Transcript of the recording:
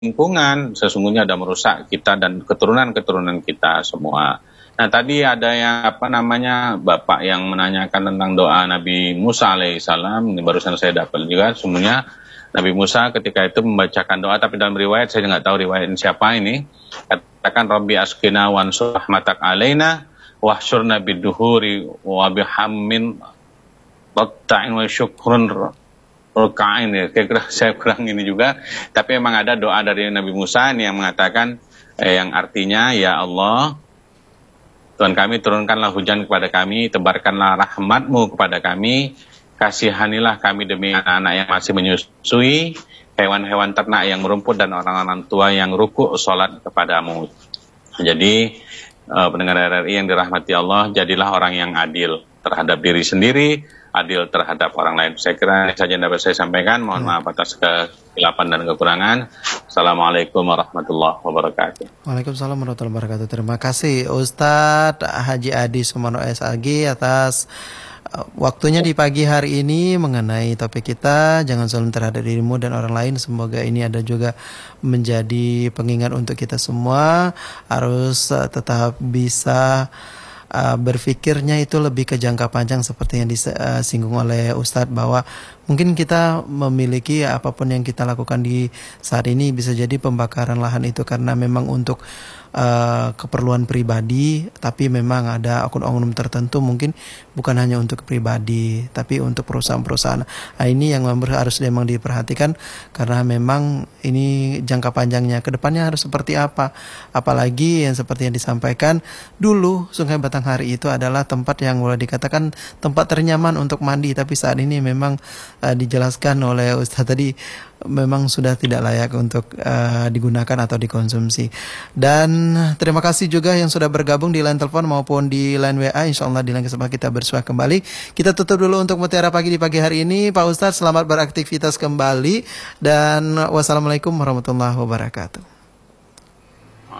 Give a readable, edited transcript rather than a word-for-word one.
lingkungan, sesungguhnya sudah merusak kita dan keturunan-keturunan kita semua. Nah, tadi ada yang Bapak yang menanyakan tentang doa Nabi Musa alaihissalam. Ini barusan saya dapat juga. Semuanya Nabi Musa ketika itu membacakan doa, tapi dalam riwayat saya nggak tahu riwayat siapa ini. Katakan Rabbi askina wansur rahmatak alaina wahsyurna biduhuri wa bihammin tatta'in wa syukrun ruka'in, ya. Kira-kira saya kurang ini juga. Tapi memang ada doa dari Nabi Musa ini yang mengatakan yang artinya, ya Allah, Tuhan kami, turunkanlah hujan kepada kami, tebarkanlah rahmat-Mu kepada kami, kasihanilah kami demi anak-anak yang masih menyusui, hewan-hewan ternak yang merumput, dan orang-orang tua yang rukuk sholat kepadamu. Jadi pendengar RRI yang dirahmati Allah, jadilah orang yang adil terhadap diri sendiri, adil terhadap orang lain. Saya kira ini saja yang dapat saya sampaikan. Mohon maaf atas kesilapan dan kekurangan. Assalamualaikum warahmatullahi wabarakatuh. Waalaikumsalam warahmatullahi wabarakatuh. Terima kasih Ustadz Haji Adi Sumarno SAG atas waktunya di pagi hari ini mengenai topik kita, jangan zalim terhadap dirimu dan orang lain. Semoga ini ada juga menjadi pengingat untuk kita semua, harus tetap bisa berpikirnya itu lebih ke jangka panjang seperti yang disinggung oleh Ustadz, bahwa mungkin kita memiliki apapun yang kita lakukan di saat ini bisa jadi pembakaran lahan itu karena memang untuk keperluan pribadi, tapi memang ada oknum-oknum tertentu mungkin bukan hanya untuk pribadi tapi untuk perusahaan-perusahaan. Nah, ini yang harus memang diperhatikan karena memang ini jangka panjangnya ke depannya harus seperti apa. Apalagi yang seperti yang disampaikan dulu, Sungai Batanghari itu adalah tempat yang boleh dikatakan tempat ternyaman untuk mandi, tapi saat ini memang dijelaskan oleh Ustaz tadi memang sudah tidak layak untuk digunakan atau dikonsumsi. Dan terima kasih juga yang sudah bergabung di line telepon maupun di line WA. InsyaAllah di line kesempatan kita bersua kembali. Kita tutup dulu untuk Mutiara Pagi di pagi hari ini. Pak Ustadz, selamat beraktivitas kembali dan wassalamualaikum warahmatullahi wabarakatuh.